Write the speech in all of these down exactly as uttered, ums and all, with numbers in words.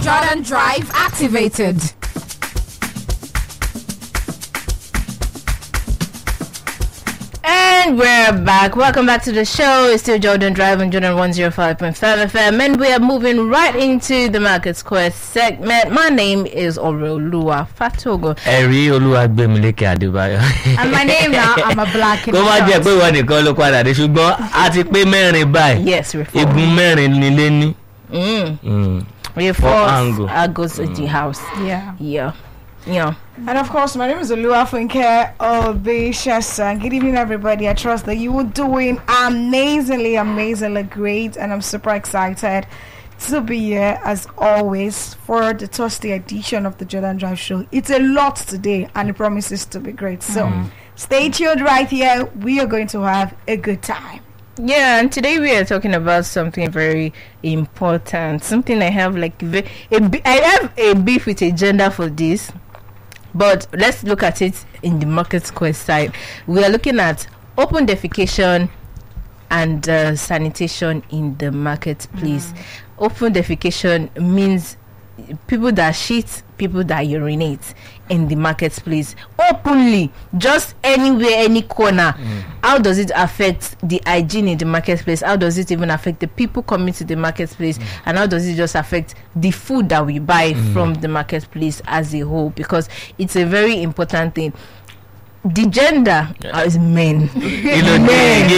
Jordan Drive activated. And we're back. Welcome back to the show. It's still Jordan Drive on Jordan one oh five point five F M. And we are moving right into the Market Square segment. My name is Oreoluwa Fatogo. Eri Oluwagbemileke Adebayo. And my name now, I'm a black in Kó má jẹ́ pé wọ́n nìkan ló padà dé ṣùgbọ́n a ti pé mẹ́rin báyìí. Yes, reform. Igun mẹ́rin nílé ní. Mm. Mm. Reform. Agos at the house. Yeah. Yeah. Yeah. And of course, my name is Oluwafunke Obeshasa. Good evening, everybody. I trust that you were doing amazingly, amazingly great, and I'm super excited to be here as always for the Thursday edition of the Jordan Drive Show. It's a lot today, and it promises to be great. So mm. stay tuned right here. We are going to have a good time. Yeah, and today we are talking about something very important. Something I have like a, a, I have a beef with a gender for this. But let's look at it in the Market Square side. We are looking at open defecation and uh, sanitation in the marketplace. Mm. Open defecation means people that shit, people that urinate in the marketplace openly, just anywhere, any corner. Mm. How does it affect the hygiene in the marketplace? How does it even affect the people coming to the marketplace? Mm. And how does it just affect the food that we buy mm. from the marketplace as a whole? Because it's a very important thing. The gender yeah. is men. men. men.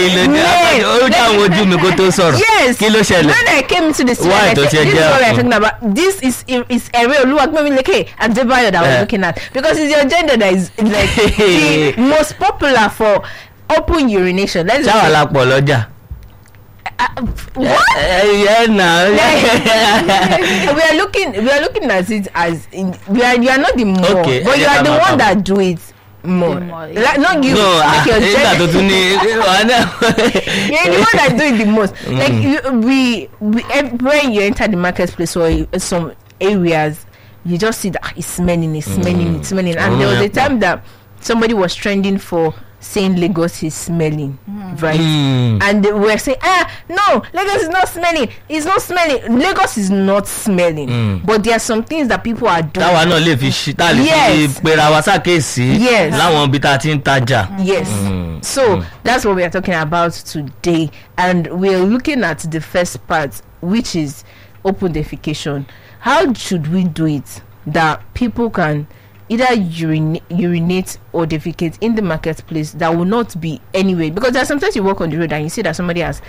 Yes. When I came into the studio, I said, this is what I'm talking about. This is is a real Oluwagbemileke Adebayo that we're looking at, because it's your gender that is like the most popular for open urination. Let's say. Uh, what? Uh, yeah, no. we are looking. We are looking at it as in, we are. You are not the more, okay. but you are the one that do it. More, more yeah. like, not you. No, like your I, you're the one that do it the most. Mm. Like you, we, we, when you enter the marketplace or some areas, you just see that it's smelling, it's smelling, mm. it's smelling. And mm. there was a time that somebody was trending for saying Lagos is smelling, mm. right? Mm. And we were saying, ah, no, Lagos is not smelling. It's not smelling. Lagos is not smelling. Mm. But there are some things that people are doing. Yes. Yes. Yes. Mm. So mm. that's what we are talking about today. And we're looking at the first part, which is open defecation. How should we do it that people can either urinate, urinate or defecate in the marketplace that will not be anyway? Because there's sometimes you walk on the road and you see that somebody has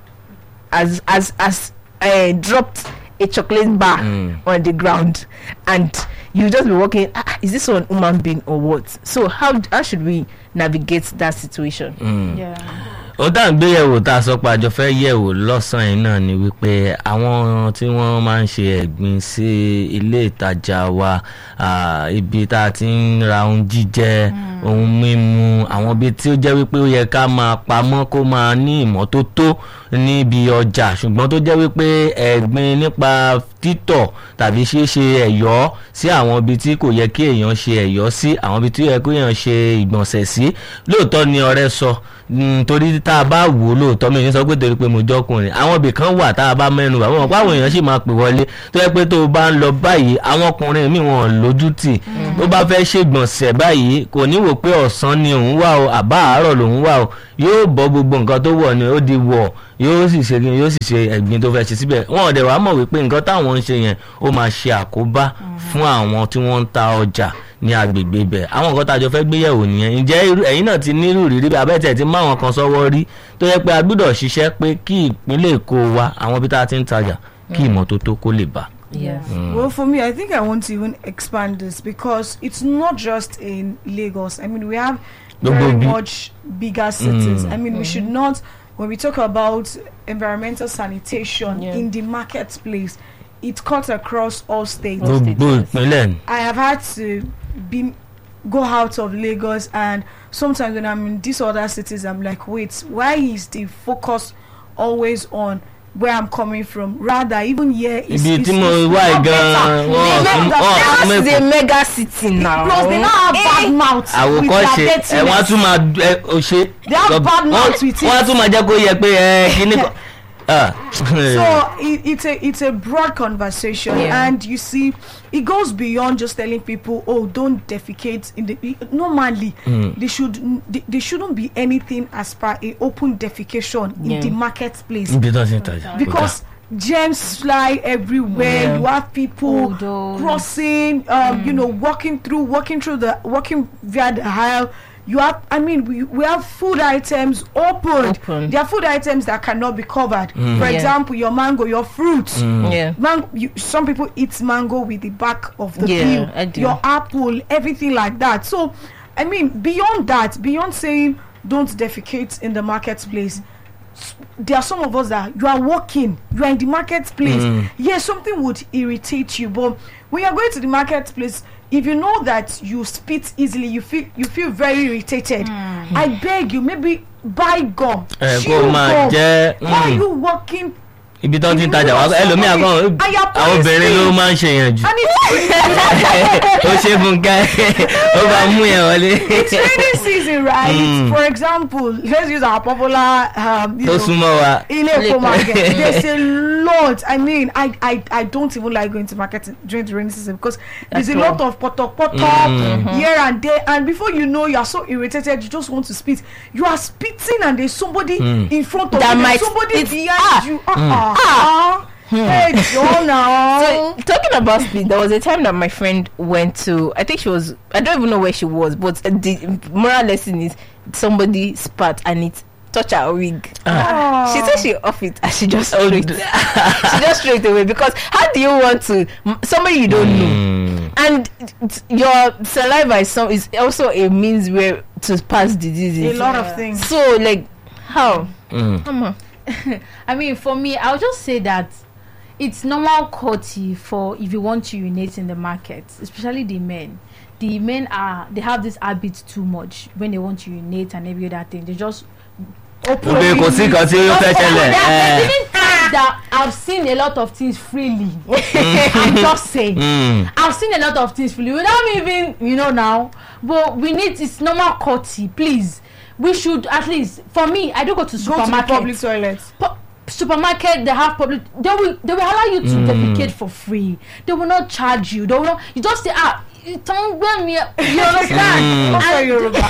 has has, has uh, dropped a chocolate bar mm. on the ground, and you just be walking. Ah, is this one human being or what? So how how should we navigate that situation? Mm. Yeah. ó dá ìgbéyẹ̀wò tá a sọ pé àjọ fẹ́ yẹ̀wò lọ́sàn-án yìí náà ni wípé àwọn tí wọ́n máa ń ṣe ẹ̀gbin sí ilé ìtajà wa, ibi tá a ti ń ra ohun jíjẹ, ohun mímu, àwọn ibi tí ó jẹ́ wípé ó yẹ ká máa pamọ́ kó máa ní ìmọ́tótó níbi ọjà, ṣùgbọ́n tó jẹ́ wípé ẹ̀gbin nípa títọ̀ tàbí ṣíṣe ẹ̀yọ́ sí àwọn ibi tí kò yẹ kí èèyàn ṣe ẹ̀yọ́ sí, àwọn ibi tí ó yẹ kí èèyàn ṣe ìgbọ̀nsẹ̀ sí. Lóòótọ́ ni ọ̀rẹ́ sọ, torí tá a bá wò ó lóòótọ́, mi ò ní sọ pé torí pé mo jọkùnrin, àwọn ibì kan wà tá a bá mẹ́nu bà wọ́n pé àwọn èèyàn sì máa pè wọlé tó yẹ pé tó o bá ń lọ báyìí àwọn ọkùnrin mi wọn lójú tì, tó bá fẹ́ ṣègbọ̀nsẹ̀ báyìí kò ní wò pé ọ̀sán ni òun wà o àbá àárọ̀ lòun wà o, yóò bọ́ gbogbo nǹkan tó wọ̀ ni ó di wọ̀, yóò sì ṣe yóò sì ṣe ẹ̀gbin tó fẹ́ ṣe síbẹ̀. Wọn ò dẹ̀ wá mọ̀ wípé nǹkan táwọn ń ṣe yẹn ó máa ṣe àkóbá fún àwọn tí wọ́n ń ta ọjà ní agbègbè bẹ̀. Àwọn nǹkan tájọ fẹ́ gbéyẹ̀wò nìyẹn. Ǹjẹ́ ẹ̀yin náà ti nírú rírí abẹ́tẹ̀ tí máwọn kan sọ́wọ́ rí tó yẹ pé a gbọ́dọ̀ ṣiṣẹ́ pé kí ìpínlẹ̀ Èkó wa àwọn ibi tá a ti ń tajà kí ìmọ́tótó kó lè bá. Yes. Mm. Well, for me, I think I want to even expand this because it's not just in Lagos. I mean, we have very much bigger cities. Mm. I mean, mm-hmm. we should not, when we talk about environmental sanitation yeah. in the marketplace, it cuts across all states. All states. I have had to be go out of Lagos, and sometimes when I'm in these other cities, I'm like, wait, why is the focus always on where I'm coming from? Rather, even here is it's, it's, it's not better. Lagos is a mega city now. Plus, they now have bad mouths with their dirtiness. They have bad mouths with it. Ah. So it, it's a it's a broad conversation, Yeah. and you see, it goes beyond just telling people, "Oh, don't defecate." In the normally, Mm. they should they, they shouldn't be anything as per a open defecation in Yeah. the marketplace, Ibi tó ti ń tajà. because germs fly everywhere. Yeah. You have people Odors. crossing, um, you know, walking through, walking through the, walking via the aisle. You have, I mean, we, we have food items opened. Open. There are food items that cannot be covered. Mm. For Yeah. example, your mango, your fruits. Mm. Yeah. Mango, you, some people eat mango with the back of the Yeah, peel. I do. Your apple, everything like that. So, I mean, beyond that, beyond saying don't defecate in the marketplace, s- there are some of us that you are walking, you are in the marketplace. Mm. Yes, something would irritate you, but when you are going to the marketplace, if you know that you spit easily, you feel you feel very irritated. I beg you, maybe buy gum. Ẹ chew kó máa gum. jẹ́. Why are mm. you walking? Ibi tó ti ń Ibi tajà wá tó ẹlòmíà sọ gan pé, "Aya àwọn obìnrin ló police." máa ń ṣe yẹn jù. And it's, Ó ṣe fún ká ó bá mú yẹn wọlé. it's rainy season, right? Mm. For example, let's use our popular um, you Tó know, súnmọ́ wa. Ileko market. There's a lot. I mean, I, I I don't even like going to market during the rainy season because there's a That's lot of potok potok Mm. here and there, and before you know, you are so irritated, you just want to spit. You are spitting, and there's somebody Mm. in front of That you, might- there's somebody it's- behind ah. you. Uh-uh. Ah. Hey, Jonah. So talking about speed, there was a time that my friend went to. I think she was. I don't even know where she was, but the moral lesson is somebody spat and it touched her wig. Ah. She said she off it and she just Oh, straight. she just straight away because how do you want to m- somebody you don't know Mm. and t- your saliva is some is also a means where to pass a diseases. lot of things. So like how? Mm. Come on. I mean, for me, I'll just say that it's normal courtesy for if you want to urinate in the market, especially the men. The men are they have this habit too much when they want to urinate and every other thing. They just open. Òde kò sí nǹkan tí ó fẹ́ ṣẹlẹ̀. There are Eh. even times that I've seen a lot of things freely. I'm just saying. Mm. I've seen a lot of things freely without me even, you know, now. But we need it's normal courtesy, please. We should at least, for me, I don't go to Go to the supermarket. public toilet. Pu- supermarket, they have public. They will they will allow you to Mm. defecate for free. They will not charge you. They will not. You just say ah. Don't blame me. You understand? Mm. Okay, And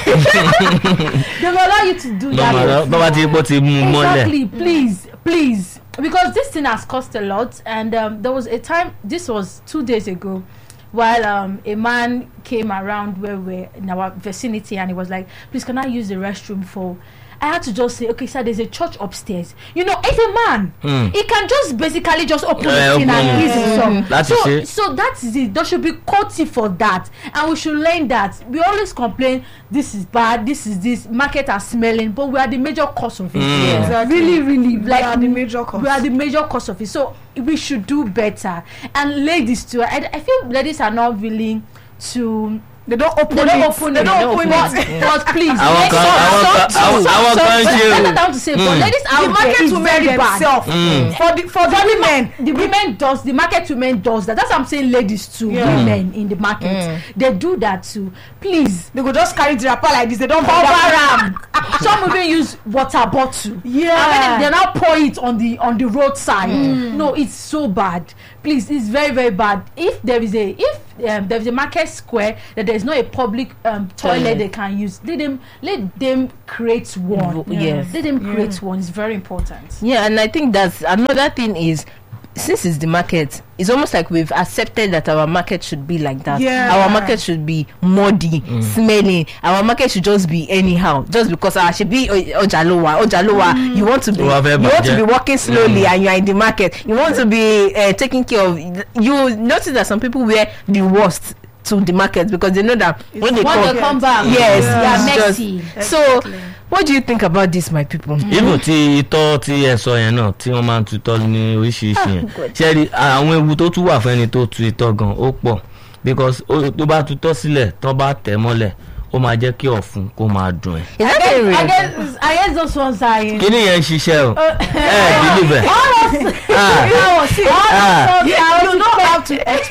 Yoruba. they will allow you to do that. Bọ́mọ for bọ́mọ ti bó ti mú un mọ́lẹ̀. Exactly, please, please, because this thing has cost a lot, and um, there was a time. This was two days ago, while um, a man came around where we're in our vicinity, and he was like, "Please, can I use the restroom for?" I had to just say, "Okay, sir, there's a church upstairs." You know, it's a man. Mm. He can just basically just open Eh, the thing open and it. use himself. That's So, it. so that is it. There should be courtesy for that, and we should learn that. We always complain, this is bad, this is this. Market are smelling, but we are the major cause of it. Mm. Yeah. Exactly. Really, really, like are the major cause. We are the major cause of it. So we should do better. And ladies too. I, I feel ladies are not willing to. They don't open They don't it. open they it. don't open but, it. but please, Àwọn let's- kan some- àwọn some kan too, àwọn some- àwọn some- kan ń ṣe that's o. what I want to say. But Mm. ladies out The there market is women very bad. themselves. Mm. For the for the For the women. ma- the women does the market women does that. That's what I'm saying. Ladies too, Yeah. women in the market, Mm. they do that too. Please, They go just carry the wrapper like this. They don't cover bother. am. Some even use water bottle. Yeah. And when they now pour it on the on the roadside. No, it's so bad. Please, it's very very bad. If there is a if um, there is a market square that there is not a public um, toilet Toilet. they can use, let them let them create one. Yes. Let them Yeah. create one. It's very important. Yeah, and I think that's another thing is since it's the market, it's almost like we've accepted that our market should be like that. Yeah. Our market should be muddy, smelling. Our market should just be anyhow. Just because I should be o- Ojalowa, Ojalowa. You want to be, Ó wá fẹ́ you want to bàjẹ́. be walking slowly, Mm. and you are in the market. You want to be uh, taking care of. You notice that some people wear the worst to the market because they know that when they When come, they come back, yes, they are it's just- messy. So, what do you think about this, my people? Even tí itọ́ tí ẹ sọ yẹn náà tí wọ́n máa ń tutọ́ ní oríṣiríṣi yẹn ṣe rí àwọn ewu tó tún wà fún ẹni tó tu itọ́ gan ó pọ̀ because ó- tó bá tutọ́ sílẹ̀ tó bá tẹ̀ mọ́lẹ̀ ó máa jẹ́ kí ọ̀fun kó máa dùn ẹ̀. Is that a I real? guess I guess those ones are in. kíní yẹn ń ṣiṣẹ́ o ẹ believe ẹ̀. Ah. No, see, Ah. all You, those you don't have to experience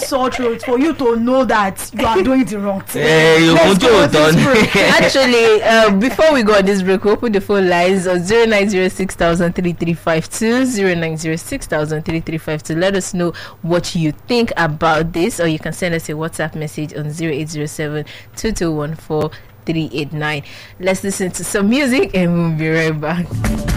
sore throat for you to know that you are doing the wrong thing. Eh, you Let's want go to on this done. break. Actually, uh, before we go on this break, we open the phone lines on zero nine zero six thousand three three five two, zero nine zero six thousand three three five two. Let us know what you think about this, or you can send us a WhatsApp message on zero eight zero seven two two one four three eight nine. Let's listen to some music and we'll be right back.